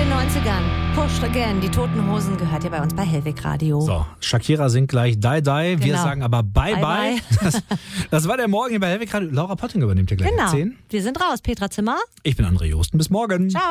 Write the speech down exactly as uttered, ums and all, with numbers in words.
den neunzigern. Pushed Again, die Toten Hosen, gehört ja bei uns bei Hellweg Radio. So, Shakira singt gleich Die Die. Wir Genau. sagen aber Bye Bye. Bye, bye. Das, das war der Morgen hier bei Hellweg Radio. Laura Potting übernimmt hier gleich Genau. um zehn. Wir sind raus. Petra Zimmer. Ich bin André Josten. Bis morgen. Ciao.